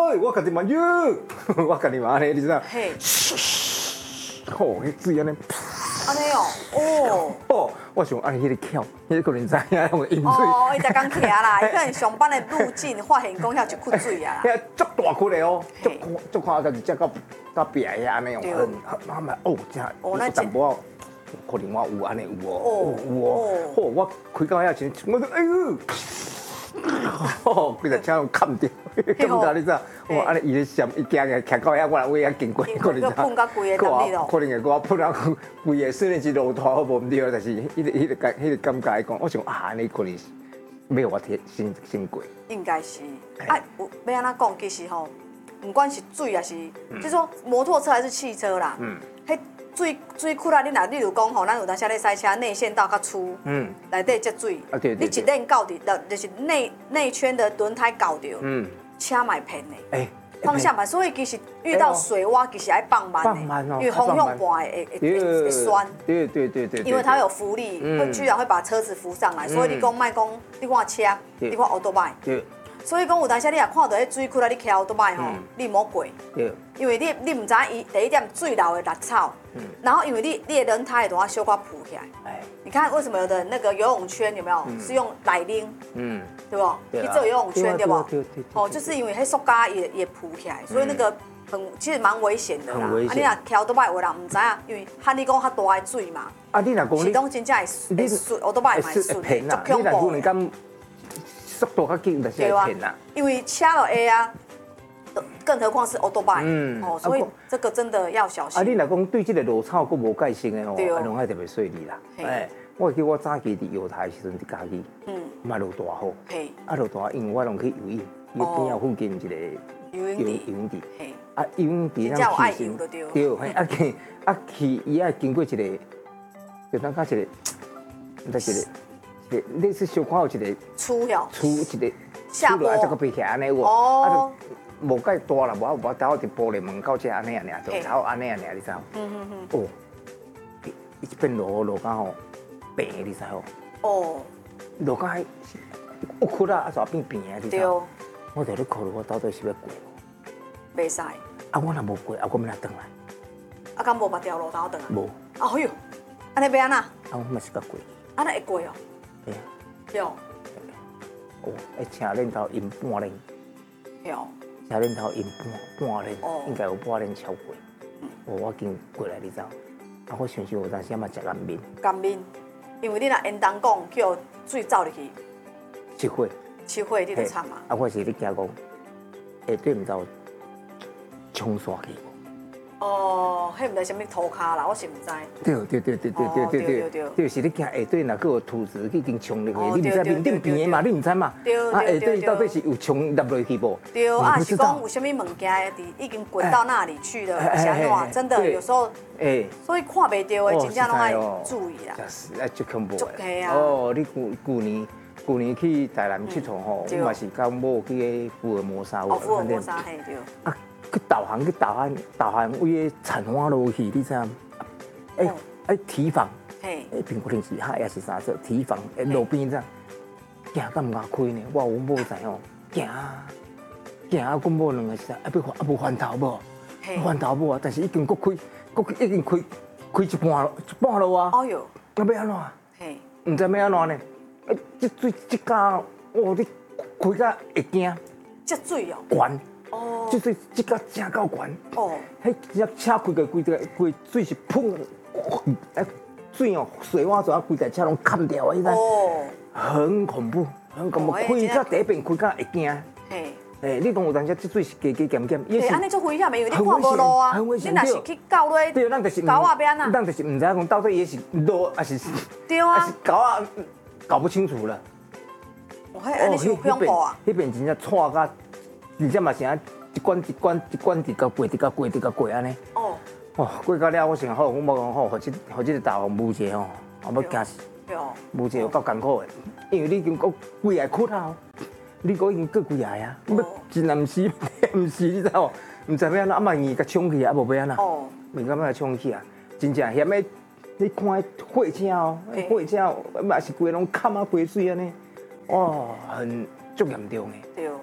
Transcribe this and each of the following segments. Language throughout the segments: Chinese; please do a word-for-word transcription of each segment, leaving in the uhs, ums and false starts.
哎，我家己嘛，哟，我家己嘛安尼，你知道？ 嘿， 哦，迄水安尼， 安尼哦，哦。 哦，我想安尼迄个巧，迄个可能知影用饮水。 哦，伊才刚徛啦，伊可能上班的路径发现讲遐一窟水啊。 遐足大窟的哦，足足看家己只到到壁遐安尼哦，很很慢慢哦，真哦那淡薄仔。可能我有安尼有哦，有哦，好，我开到遐前，我说哎呦，哦，规只车拢砍掉，砍掉你知？哇，安尼伊咧闪，伊行行徛到遐，我来为遐经过，可能碰到规个等你咯， 可能会我碰到规个虽然是路途好无毋对，但是迄个迄个感迄个感觉讲，我想啊，安尼可能要我贴先先过。 应该是，啊，有要安怎讲？其实吼，不管是水还是，就说摩托车还是汽车啦，嗯，迄。水水库啦，你若例如讲吼，咱有当时咧赛车内线道较粗，嗯，内底积水，啊对对，你一链搞着，就是内内圈的轮胎搞着，嗯，车买偏的，哎，方向盘，所以其实遇到水洼，其实爱放慢的，放慢哦，因为风向盘会会会会酸，对对对对，因为它有浮力，会居然会把车子浮上来，所以你讲卖讲，你看车，你看奥多麦，对。所以讲有当时你也看到迄水库啦，你骑奥多麦吼，你莫过，因为你你唔知伊第一点水流的杂草，然后因为你你的轮胎都要小可浮起来。你看为什么有的那个游泳圈有没有是用奶铃，嗯，对不？去做游泳圈对不？哦，就是因为迄塑胶也也浮起来，所以那个很其实蛮危险的啦。啊，你若骑奥多麦有人唔知啊，因为喊你讲较大的水嘛，啊，你若讲是讲真正会会顺，奥多麦会顺，足恐怖的。速度较紧，就是会骗啦。因为车落下啊，更何况是 auto bike， 嗯，哦，所以这个真的要小心。啊，你若讲对这个路草佫无戒心的吼，啊，拢爱特别细腻啦。哎，我记我早期伫油台时阵伫家己，嗯，嘛落大雨，啊落大，因为我拢去游泳，伊边仔附近一个游泳游泳池，啊游泳池咱去先，对，嘿，啊去啊去，伊爱经过一个，就咱讲一个，毋知一个。类似小看有一个粗哟，粗一个下坡，啊，这个背起来安尼喎，啊，无介大啦，无无倒伫玻璃门到这安尼啊，尔，就倒安尼啊，尔，你知？嗯嗯嗯。哦，一边落落到吼平，你知哦？哦，落到迄屋窟啦，啊，就变平啊，你知？我就咧考虑我到底是要过无？袂使。啊，我若无过，啊，我要哪转来？啊，敢无别条路通转来？无。啊，哎呦，安尼要安怎？啊，我嘛是甲过。安尼会过哦？对啊，有。哦，会请恁头饮半年。有。请恁头饮半半年，应该有半年超过。哦，我经过来，你知？啊，我想想有当时嘛食干面。干面，因为你若沿东港叫水走入去。七火。七火，你就惨嘛。啊，我是咧惊讲，下底唔知有冲刷去无？哦，迄毋知什么涂骹啦，我是毋知。对对对对对对对对对，就是你行下底若佫有土石去经冲入去，你毋知面顶边的嘛，你毋知嘛。对对对。啊，下底到底是有冲入落去无？对啊，是讲有啥物物件已经滚到那里去了，是安怎？真的有时候，哎，所以看袂到的，真正拢爱注意啦。是，哎，足恐怖的。哦，你旧旧年旧年去台南佚佗吼，我嘛是甲某去福尔摩沙。哦，福尔摩沙嘿对。啊。去导航，去导航，导航为产花落去，你知影？哎哎，提防，哎，并不定是海也是啥子提防，哎，路边这样，行敢唔敢开呢？我有某知哦，行行啊，我某两个是啊，啊不啊无翻头无，翻头无啊，但是已经搁开，搁已经开开一半一半路啊。哦哟，那要安怎？嘿，唔知要安怎呢？哎，这水这家，哇，你开甲会惊？这水哦，悬。哦，这水这个真够悬哦！迄只车开个规个规水是砰，哎，水哦，水洼就啊，规台车拢砍掉，你知？哦，很恐怖，很恐怖。开车第一遍开甲会惊。嘿，哎，你讲有当时这水是加加减减，也是。安尼做危险的，因为你看无路啊。很危险。你若是去到咧，对，咱就是搞啊边啊，咱就是唔知讲到底也是路还是对啊，还是搞啊，搞不清楚了。哦，迄安尼是恐怖啊！迄边真正错甲。而且嘛是啊，一关一关一关直到过，直到过，直到过安尼。哦。哦，过到了，我想好，我无讲好，或者或者导航无者吼，我要惊死。对哦。无者有够艰苦的，因为你已经够几下窟啊，你个已经过几下啊，要真啊，唔是，唔是，你知无？唔知要安怎，啊嘛硬甲冲去啊，啊无要安怎？哦。唔敢要冲去啊，真正险的，你看货车哦，货车嘛是规拢砍啊，规水安尼，哇，很足严重的。对。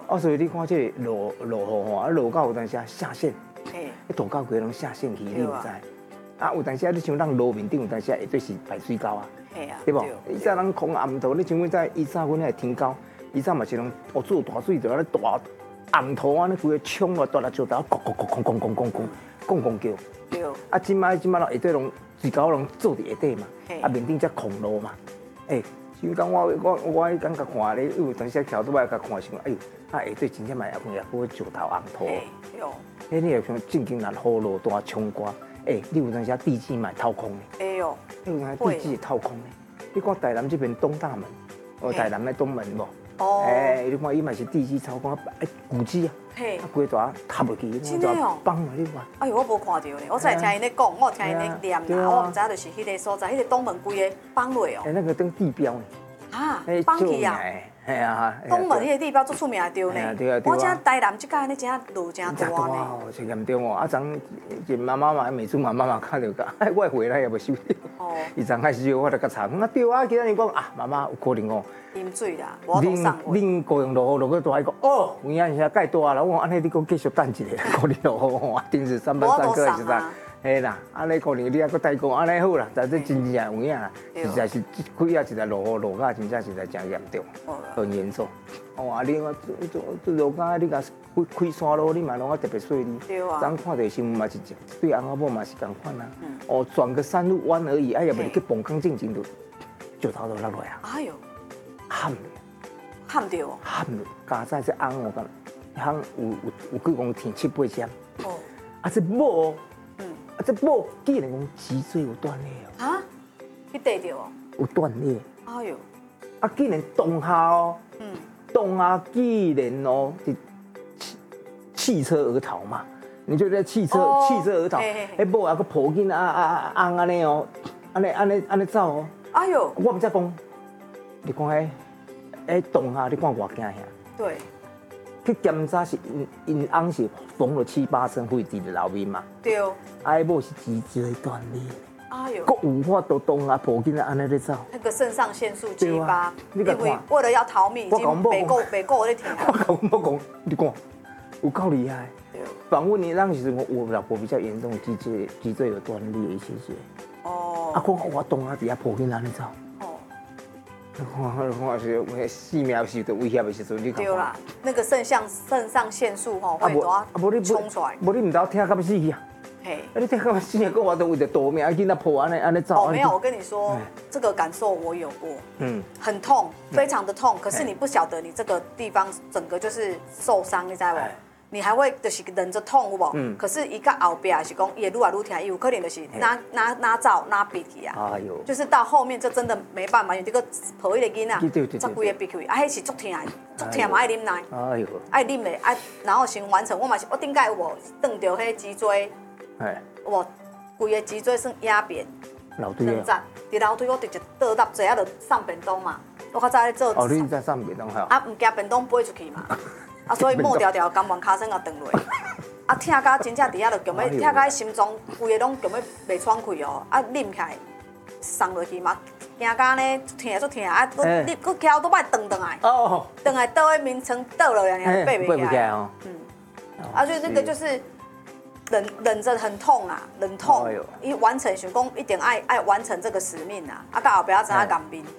啊，所以你看这落落雨吼，啊落到有当时啊下线， 嘿， 一大到规拢下线去，你唔知？啊，有当时啊，你像咱路面顶有当时啊，下底是排水沟啊， 嘿啊， 对不？以前咱空暗头，你像阮在以前阮迄天沟，以前嘛是拢哦做大水，就安尼大暗头啊，尼规个冲落大来石头，咣咣咣咣咣咣咣咣咣叫。 对。 啊，即摆即摆咯下底拢水沟拢做伫下底嘛，啊面顶才空路嘛，诶。就讲我我我迄感觉看咧，有当时桥拄摆甲看想，哎呦，啊下底真正嘛也碰也不会石头红土。 哟。 迄你又像正经若雨落大冲刮，哎，你有当时地基嘛掏空咧。 哎呦。 你有当时地基会掏空咧。你看台南这边东大门，哦，台南的东门无？哦。哎，你看伊嘛是地基掏空，哎，古迹啊。嘿。啊，规大塌落去， 真的哦。 崩啊！你看。 哎呦，我无看到咧，我才听因咧讲，我听因咧念啦，我唔知就是迄个所在，迄个东门规个崩落哦。 哎，那个登地标呢。 啊，崩去啊！ 系啊， 东门迄个地标足出名对呢。我正台南即届呢，真落真大呢。 是严重哦！啊，昨一妈妈嘛，每次妈妈嘛看到个，哎，我回来也无收到。哦。伊昨开始我就甲查，啊对啊，今仔日讲啊，妈妈有可能哦。啉水啦，我都送过。 恁高阳落雨落去大，伊讲哦，有影是介大啦。我讲安尼你讲继续等一下，可能落雨啊，平时上班上课是啥？嘿啦，安尼可能你还佫代讲，安尼好啦，但这真正有影啦，实在是几啊一日落雨落甲真正实在真严重，很严重。哦，啊你我做做落甲你甲开开山路，你嘛拢啊特别顺利。对啊。咱看到新闻嘛是对翁仔某嘛是共款啊。嗯。哦，转个山路弯而已，哎呀，袂去崩坑进前就石头都落落啊。哎呦。喊咧。 喊着哦。 喊咧，加在这翁我讲，喊有有有几公天七八针。哦。啊这某。啊！这某竟然讲脊椎有断裂哦！啊， 去地着哦？ 有断裂。哎呦！啊，竟然当下哦，嗯，当下竟然哦，是汽汽车而逃嘛？你就在汽车汽车而逃，哎，某啊个抱紧啊啊啊安安尼哦，安尼安尼安尼走哦。哎呦！我唔知讲，你看迄，哎，当下你看偌惊吓。对。去检查是因因翁是缝了七八层灰伫的后面嘛？对。哎，某是脊椎断裂。哎呦！佫有法度动啊，抱紧啊，安尼咧走。那个肾上腺素激发，因为为了要逃命，已经白够白够咧停。我讲我讲，你讲有够厉害。对。访问你那时候，我老婆比较严重，脊椎脊椎有断裂一些些。哦。啊，我我动啊，底下抱紧安尼走。看，看是我性命受到威胁的时阵，你看。对啦，那个肾上肾上腺素吼会多冲出来。无你唔知听到死去啊？嘿，啊你听到死，个我都为着夺命，囡仔抱安尼安尼走。哦，没有，我跟你说，这个感受我有过，嗯，很痛，非常的痛。可是你不晓得，你这个地方整个就是受伤，你知道不？你还会就是忍着痛，有无？嗯。可是伊到后边是讲，也愈来愈疼，有可能就是拿拿拿走拿鼻去啊。哎呦。就是到后面，这真的没办法，因为这个抱迄个囡仔，这规个鼻去，啊，迄是足疼的，足疼嘛爱啉奶。哎呦。爱啉的，啊，然后先完成。我嘛是，我顶届有无撞到迄脊椎？哎。有无？规个脊椎算压扁。老腿啊。两节，伫楼梯我直接倒搭坐啊，就上便当嘛。我较早咧做。哦，你在上便当哈？啊，唔惊便当飞出去嘛。啊，所以冒条条甘愿骹酸啊断落，啊，疼甲真正伫遐就强要，疼甲心脏规个拢强要袂喘气哦，啊，啉起来送落去嘛，惊甲呢疼足疼，啊，佮你佮翘倒摆转转来，哦，转来倒喺眠床倒落来，爬袂起来哦，嗯，啊，所以那个就是忍忍着很痛啊，忍痛，伊完成想讲一定爱爱完成这个使命啊，啊，到后壁知影甘面。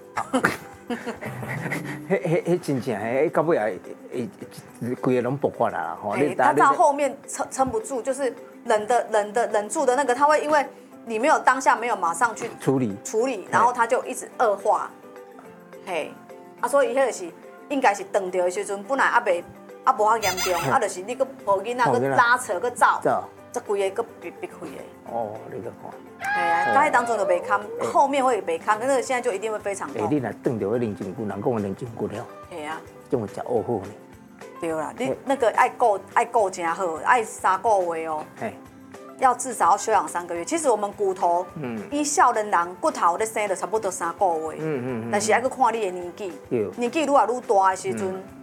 迄、迄、迄真正，迄到尾也会规个拢爆发啦，吼！哎，他到后面撑撑不住，就是忍的、忍的、忍住的那个，他会因为你没有当下没有马上去处理处理，然后他就一直恶化，嘿，啊，所以迄个是应该是断掉的时阵，本来还袂还无遐严重，啊，就是你个抱囡仔个拉扯个走，这规个个闭闭开的。哦，你个看。系啊，刚才当中就被看，后面会被看，但是现在就一定会非常痛。哎，你若断掉迄零筋骨，人讲的零筋骨了。系啊，种会食恶好呢。对啦，你那个爱顾爱顾真好，爱三个月哦。嘿。要至少要休养三个月。其实我们骨头，嗯，以少年人骨头咧生就差不多三个月。嗯嗯嗯。但是还佫看你的年纪，年纪愈来愈大的时阵，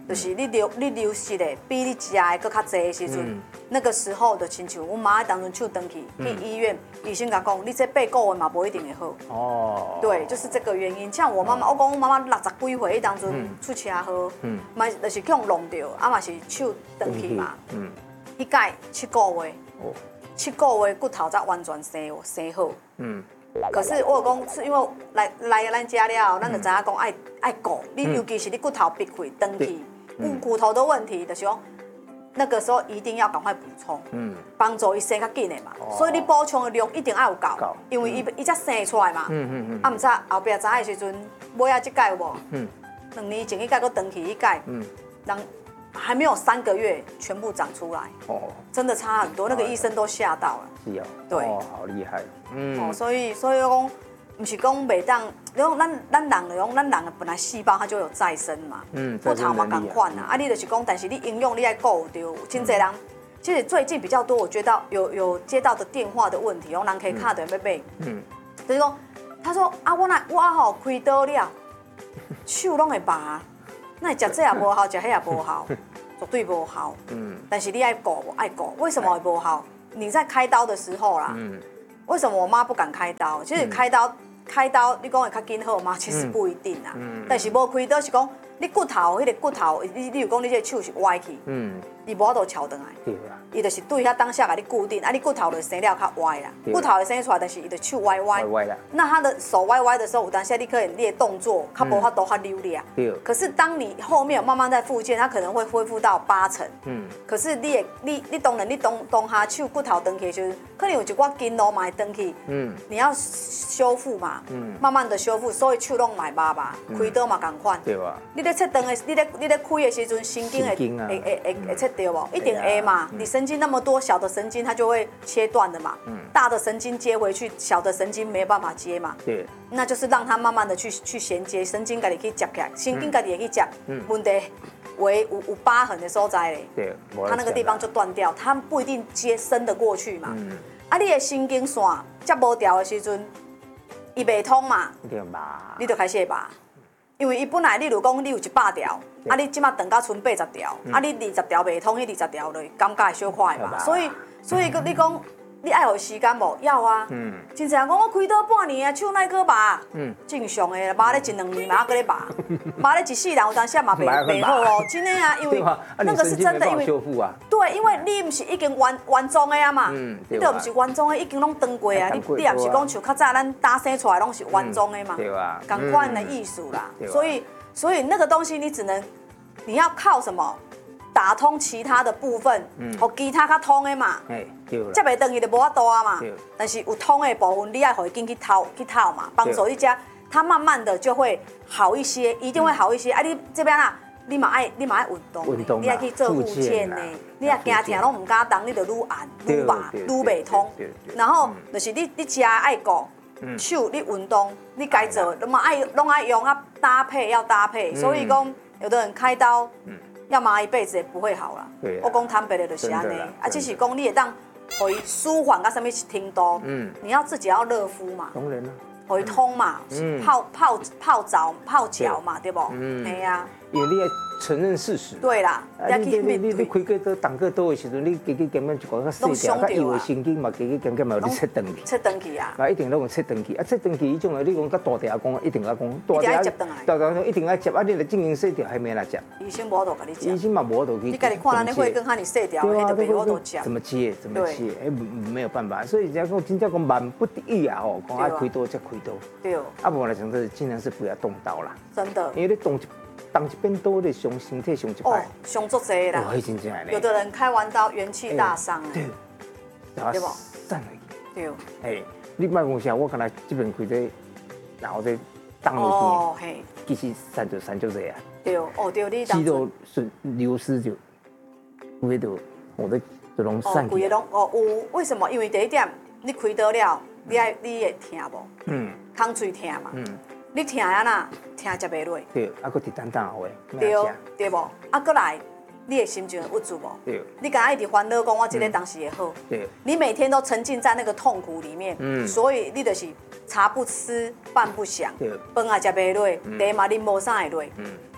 就是你流你流失的比你食的搁较济的时阵，那个时候就亲像阮妈当阵手登去去医院，医生甲讲，你这八个月嘛不一定会好。哦。对，就是这个原因。像我妈妈，我讲我妈妈六十几岁，当阵出车祸，嘛就是去用弄着，啊嘛是手登去嘛。嗯。迄届七个月，七个月骨头才完全生生好。嗯。可是我有讲，是因为来来咱家了，咱就知影讲爱爱顾你，尤其是你骨头闭开登去，骨骨头的问题，就是讲那个时候一定要赶快补充，嗯，帮助伊生较紧的嘛。所以你补充的量一定要有够，因为伊伊才生出来嘛。嗯嗯嗯。啊，毋知后壁知的时阵，尾仔即届有无？嗯。两年前迄届搁登去迄届，嗯，人还没有三个月，全部长出来。哦。真的差很多，那个医生都吓到了。 是哦。 对。 哦，好厉害。嗯。 哦，所以所以讲。不是讲袂当，讲咱咱人就讲咱人本来细胞它就有再生嘛，嗯，骨头嘛共款啊。啊，你就是讲，但是你营养你爱顾着。真侪人，其实最近比较多，我觉得有有接到的电话的问题，讲人可以卡的要买，嗯，就是讲，他说啊，我那我吼开刀了，手拢会麻，那食这也无效，食迄也无效，绝对无效。嗯，但是你爱顾无爱顾，为什么会无效？你在开刀的时候啦，嗯，为什么我妈不敢开刀？其实开刀。开刀，你讲会较紧好吗？其实不一定啦。嗯、但是无开刀是讲，你骨头，迄、那个骨头，你你有讲你这个手是歪去，嗯，你无法度翘转来。对啦。伊就是对遐当下甲你固定，啊，你骨头就生了较歪啦。骨头会生出来，但是伊的手歪歪。歪歪啦。那他的手歪歪的时候，有当下你可以你的动作，较无法度较流利啊。对。可是当你后面慢慢在复健，它可能会恢复到八成。嗯。可是你也你你当然你当当下手骨头长起就是，可能有一寡筋络嘛会长起。嗯。你要修复嘛。嗯。慢慢的修复，所以手拢买麻麻，开刀嘛共款。对吧？你咧切断的，你咧你咧开的时阵，神经会会会会会切掉无？一定会嘛。你神经那么多，小的神经它就会切断的嘛。嗯。大的神经接回去，小的神经没有办法接嘛。对。那就是让它慢慢的去去衔接，神经家己去接起来，神经家己也去接。嗯。问题为有有疤痕的所在嘞。对。它那个地方就断掉，它不一定接伸得过去嘛。嗯。啊，你的神经线接无掉的时阵。伊袂通嘛，你就开始会麻，因为伊本来你如讲你有一百条，啊你即马长到剩八十条，啊你二十条袂通，迄二十条就感觉会小快嘛，所以所以你讲你爱有时间无？要啊，嗯，真正讲我开刀半年啊，手哪个麻？嗯，正常的麻咧一两年嘛，搁咧麻，麻咧一世人有当时嘛袂袂好哦，真的啊，因为那个是真的，因为对，因为你毋是已经完完妆的啊嘛，你都毋是完妆的，已经拢断过啊，你你也毋是讲像较早咱打生出来拢是完妆的嘛，同款的艺术啦，所以所以那个东西你只能你要靠什么？打通其他的部分，互其他较通的嘛，接袂转去就无法度啊嘛。但是有通的部分，你爱互伊紧去掏去掏嘛，帮助你家，它慢慢的就会好一些，一定会好一些。啊，你这边啊，你嘛爱你嘛爱运动，你爱去做复健呢，你啊惊疼拢唔敢动，你就愈按愈麻愈袂通。然后就是你你食爱顾，手你运动，你该做，拢嘛爱拢爱用啊搭配要搭配，所以讲有的人开刀。要麻一辈子也不会好啦。我讲坦白的就是安尼，啊，只是讲你会当，可以舒缓到什么程度？嗯，你要自己要热敷嘛，当然啦，可以通嘛，泡泡泡澡泡脚嘛，对不？嗯，对呀。 因为你要承认事实。 对啦， 你你你你开个刀、动个刀的时候，你加加减减一个较细条，较幼的神经嘛，加加减减嘛，有你切断去。 切断去啊！ 啊，一定拢有切断去，啊，切断去，迄种的你讲较大条讲，一定要讲大条，大条一定要接，啊，你来进行细条还没来接。 医生无度甲你接。 医生嘛无度去。 你家己看咱的血管和你细条，迄都袂好度接。 怎么接？怎么接？哎，没有办法，所以人家讲真正讲万不得已啊，吼，讲爱开刀才开刀。对。啊，不然来讲，是尽量是不要动刀啦。 真的。 因为你动一。动一边刀的伤身体伤一摆， 哦，伤足济啦。 哦，真正的。 有的人开完刀元气大伤哎，对，对不？散了。对。哎，你莫讲啥，我刚才这边开这，然后这动一哦，嘿， 其实散就散就这样。 对，哦对，你肌肉是流失就，规个都，我的就拢散。 哦，规个拢哦有，为什么？因为第一点，你开刀了，你爱你会疼无？嗯。空嘴疼嘛。嗯。你疼啊呐，疼食袂落。 对，啊，搁直等等后的。对，对无？啊，搁来，你的心情会郁住无？对。你敢一直烦恼讲，我这个当时会好。对。你每天都沉浸在那个痛苦里面，嗯，所以你就是茶不思，饭不想，对，饭也食袂落，茶嘛啉无啥会落，嗯。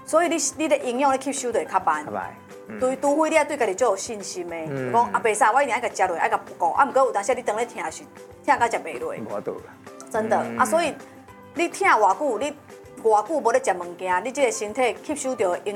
所以你你的营养你吸收就会较慢。 拜拜。 对，除非你要对家己最有信心的，就讲啊，袂使，我一定爱甲食落，爱甲补。啊，毋过有当时你当咧听是听甲食袂落。 我懂了。 真的啊，所以你听偌久，你偌久无咧食物件，你这个身体吸收到营